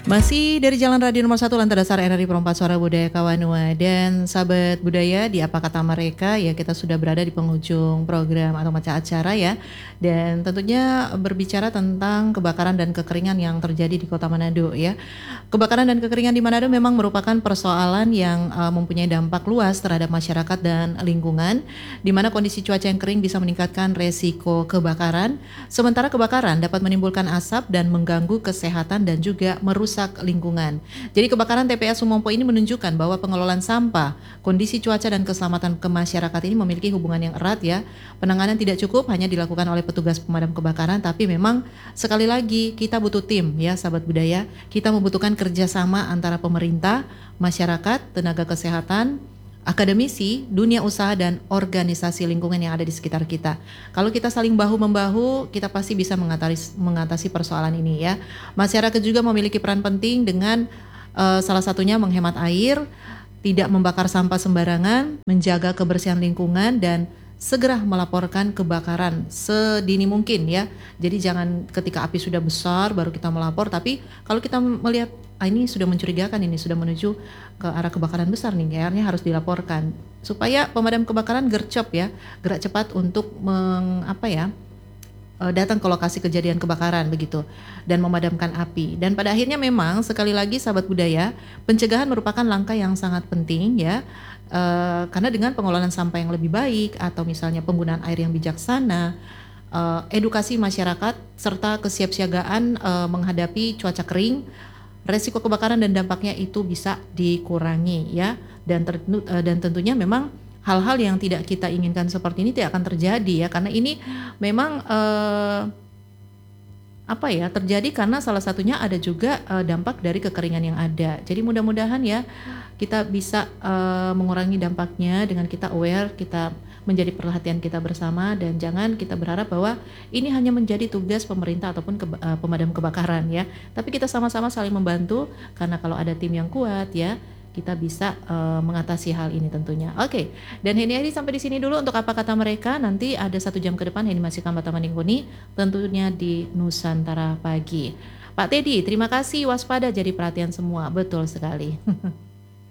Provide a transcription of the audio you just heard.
Masih dari Jalan Radio Nomor 1 Lantai Dasar RRI Perempat Suara Budaya Kawanua. Dan sahabat budaya, di Apa Kata Mereka, ya kita sudah berada di penghujung program atau macam acara ya. Dan tentunya berbicara tentang kebakaran dan kekeringan yang terjadi di Kota Manado ya. Kebakaran dan kekeringan di Manado memang merupakan persoalan yang mempunyai dampak luas terhadap masyarakat dan lingkungan, di mana kondisi cuaca yang kering bisa meningkatkan resiko kebakaran, sementara kebakaran dapat menimbulkan asap dan mengganggu kesehatan dan juga merusak lingkungan. Jadi kebakaran TPA Sumompo ini menunjukkan bahwa pengelolaan sampah, kondisi cuaca dan keselamatan ke masyarakat ini memiliki hubungan yang erat ya. Penanganan tidak cukup hanya dilakukan oleh petugas pemadam kebakaran, tapi memang sekali lagi kita butuh tim ya sahabat budaya. Kita membutuhkan kerjasama antara pemerintah, masyarakat, tenaga kesehatan, akademisi, dunia usaha dan organisasi lingkungan yang ada di sekitar kita. Kalau kita saling bahu-membahu, kita pasti bisa mengatasi persoalan ini ya. Masyarakat juga memiliki peran penting dengan salah satunya menghemat air, tidak membakar sampah sembarangan, menjaga kebersihan lingkungan dan segera melaporkan kebakaran sedini mungkin ya. Jadi jangan ketika api sudah besar baru kita melapor, tapi kalau kita melihat ini sudah mencurigakan, ini sudah menuju ke arah kebakaran besar nih, kayaknya harus dilaporkan supaya pemadam kebakaran gercep ya, gerak cepat untuk datang ke lokasi kejadian kebakaran begitu dan memadamkan api. Dan pada akhirnya memang sekali lagi sahabat budaya, pencegahan merupakan langkah yang sangat penting ya. Karena dengan pengelolaan sampah yang lebih baik atau misalnya penggunaan air yang bijaksana, edukasi masyarakat serta kesiapsiagaan menghadapi cuaca kering, resiko kebakaran dan dampaknya itu bisa dikurangi ya. Dan tentunya memang hal-hal yang tidak kita inginkan seperti ini tidak akan terjadi ya, karena ini memang terjadi karena salah satunya ada juga dampak dari kekeringan yang ada. Jadi mudah-mudahan ya kita bisa mengurangi dampaknya dengan kita aware, kita menjadi perhatian kita bersama, dan jangan kita berharap bahwa ini hanya menjadi tugas pemerintah ataupun pemadam kebakaran ya. Tapi kita sama-sama saling membantu, karena kalau ada tim yang kuat ya, kita bisa mengatasi hal ini tentunya. Oke, dan Heni sampai di sini dulu untuk Apa Kata Mereka. Nanti ada 1 jam ke depan Heni masih akan bertemu Ningkuni, tentunya di Nusantara Pagi. Pak Teddy, terima kasih, waspada jadi perhatian semua, betul sekali.